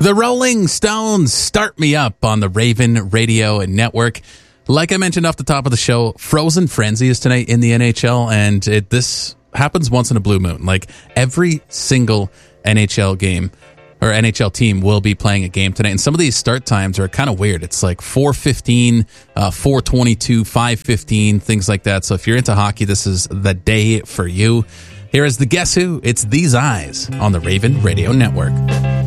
The Rolling Stones, Start Me Up on the Raven Radio Network. Like I mentioned off the top of the show, Frozen Frenzy is tonight in the NHL, and this happens once in a blue moon. Like every single NHL game or NHL team will be playing a game tonight, and some of these start times are kind of weird. It's like 4:15, 4:22, 5:15, things like that. So if you're into hockey, this is the day for you. Here is the Guess Who? It's These Eyes on the Raven Radio Network.